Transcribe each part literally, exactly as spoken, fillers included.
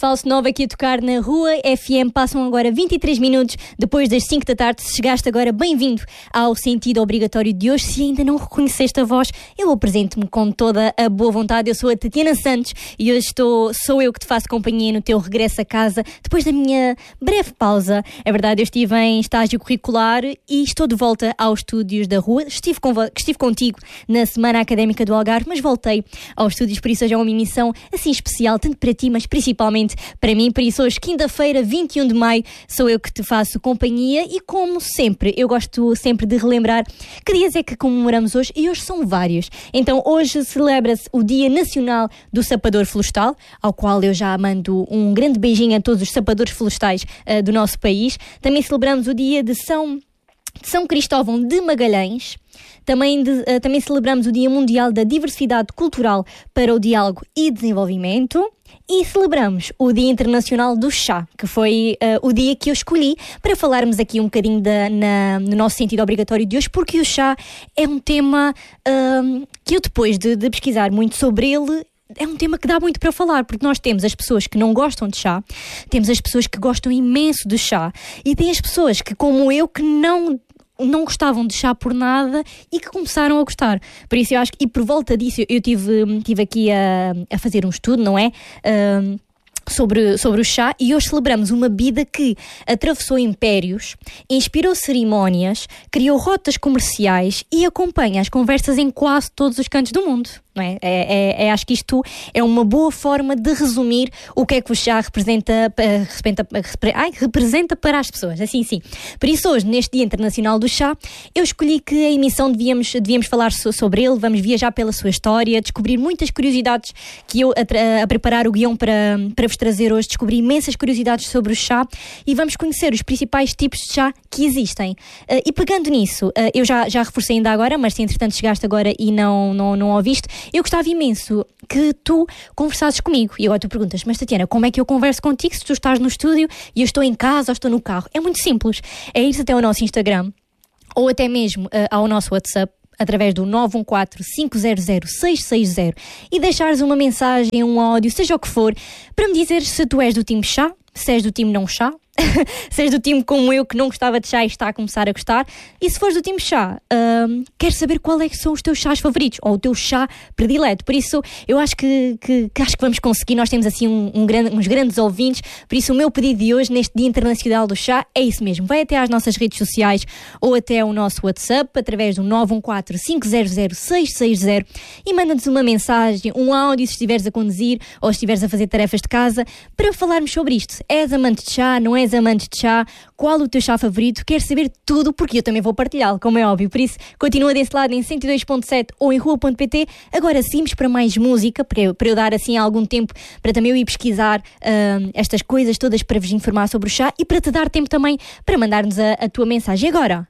Falso nove aqui a tocar na Rua F M. Passam agora vinte e três minutos depois das cinco da tarde. Se chegaste agora, bem-vindo ao Sentido Obrigatório de hoje. Se ainda não reconheceste a voz, eu apresento-me com toda a boa vontade. Eu sou a Tatiana Santos e hoje estou, sou eu que te faço companhia no teu regresso a casa depois da minha breve pausa. É verdade, eu estive em estágio curricular e estou de volta aos estúdios da Rua. Estive, com, estive contigo na Semana Académica do Algarve, mas voltei aos estúdios, por isso hoje é uma emissão assim especial, tanto para ti, mas principalmente para mim. Por isso hoje, quinta-feira, vinte e um de maio, sou eu que te faço companhia e, como sempre, eu gosto sempre de relembrar que dias é que comemoramos hoje, e hoje são vários. Então hoje celebra-se o Dia Nacional do Sapador Florestal, ao qual eu já mando um grande beijinho a todos os sapadores florestais uh, do nosso país. Também celebramos o Dia de São, de São Cristóvão de Magalhães. Também, de, uh, também celebramos o Dia Mundial da Diversidade Cultural para o Diálogo e Desenvolvimento. E celebramos o Dia Internacional do Chá, que foi uh, o dia que eu escolhi para falarmos aqui um bocadinho da, na, no nosso sentido obrigatório de hoje, porque o chá é um tema uh, que eu, depois de, de pesquisar muito sobre ele, é um tema que dá muito para falar, porque nós temos as pessoas que não gostam de chá, temos as pessoas que gostam imenso de chá, e tem as pessoas que, como eu, que não... não gostavam de chá por nada e que começaram a gostar. Por isso eu acho que, e por volta disso, eu tive, tive aqui a, a fazer um estudo, não é? Um, Sobre, sobre o chá, e hoje celebramos uma bebida que atravessou impérios, inspirou cerimónias, criou rotas comerciais e acompanha as conversas em quase todos os cantos do mundo. Não é? É, é, é, acho que isto é uma boa forma de resumir o que é que o chá representa, representa, ai, representa para as pessoas. Assim, sim. Por isso, hoje, neste Dia Internacional do Chá, eu escolhi que a emissão devíamos, devíamos falar so, sobre ele, vamos viajar pela sua história, descobrir muitas curiosidades que eu, a, a preparar o guião para, para vos trazer hoje, descobri imensas curiosidades sobre o chá e vamos conhecer os principais tipos de chá que existem. Uh, e pegando nisso, uh, eu já, já reforcei ainda agora, mas se entretanto chegaste agora e não, não, não ouviste, eu gostava imenso que tu conversasses comigo. E agora tu perguntas, mas Tatiana, como é que eu converso contigo se tu estás no estúdio e eu estou em casa ou estou no carro? É muito simples. É ir até ao nosso Instagram ou até mesmo uh, ao nosso WhatsApp, através do nove um quatro, cinco zero zero, seis seis zero e deixares uma mensagem, um áudio, seja o que for, para me dizeres se tu és do time chá, se és do time não chá, se és do time como eu que não gostava de chá e está a começar a gostar, e se fores do time chá, hum, quero saber qual é que são os teus chás favoritos ou o teu chá predileto. Por isso eu acho que, que, que acho que vamos conseguir. Nós temos assim um, um grande, uns grandes ouvintes, por isso o meu pedido de hoje neste Dia Internacional do Chá é isso mesmo: vai até às nossas redes sociais ou até ao nosso WhatsApp através do nove um quatro, cinco zero zero, seis seis zero e manda-nos uma mensagem, um áudio se estiveres a conduzir ou se estiveres a fazer tarefas de casa, para falarmos sobre isto. És amante de chá, não és amante de chá? Qual o teu chá favorito? Quero saber tudo, porque eu também vou partilhá-lo, como é óbvio. Por isso, continua desse lado em cento e dois ponto sete ou em rua ponto pt. Agora sim, para mais música, para eu, para eu dar assim algum tempo para também eu ir pesquisar uh, estas coisas todas para vos informar sobre o chá e para te dar tempo também para mandar-nos a, a tua mensagem. Agora,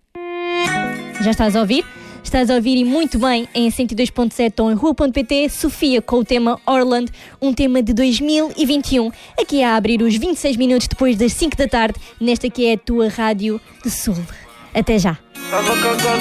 já estás a ouvir? Estás a ouvir, e muito bem, em cento e dois ponto sete ou em rua ponto pt, Sofia com o tema Orland, um tema de dois mil e vinte e um, aqui a abrir os vinte e seis minutos depois das cinco da tarde, nesta que é a tua rádio de Sul. Até já. Tava cagado